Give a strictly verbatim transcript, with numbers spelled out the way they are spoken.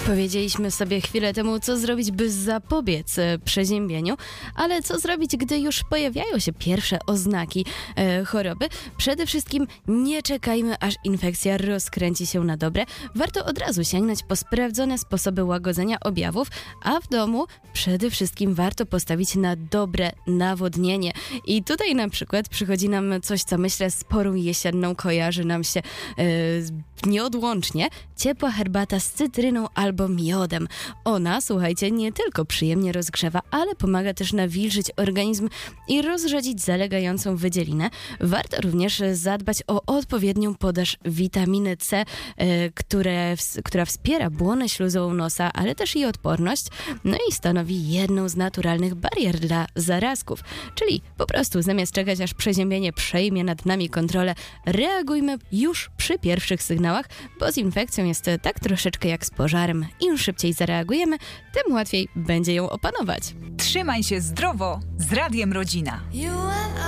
Powiedzieliśmy sobie chwilę temu, co zrobić, by zapobiec e, przeziębieniu, ale co zrobić, gdy już pojawiają się pierwsze oznaki e, choroby? Przede wszystkim nie czekajmy, aż infekcja rozkręci się na dobre. Warto od razu sięgnąć po sprawdzone sposoby łagodzenia objawów, a w domu przede wszystkim warto postawić na dobre nawodnienie. I tutaj na przykład przychodzi nam coś, co myślę z porą jesienną kojarzy nam się e, nieodłącznie. Ciepła herbata z cytryną albo miodem. Ona, słuchajcie, nie tylko przyjemnie rozgrzewa, ale pomaga też nawilżyć organizm i rozrzedzić zalegającą wydzielinę. Warto również zadbać o odpowiednią podaż witaminy C, e, które, która wspiera błonę śluzową nosa, ale też i odporność, no i stanowi jedną z naturalnych barier dla zarazków. Czyli po prostu zamiast czekać, aż przeziębienie przejmie nad nami kontrolę, reagujmy już przy pierwszych sygnałach, bo z infekcją jest tak troszeczkę jak z pożarem. Im szybciej zareagujemy, tym łatwiej będzie ją opanować. Trzymaj się zdrowo z Radiem Rodzina.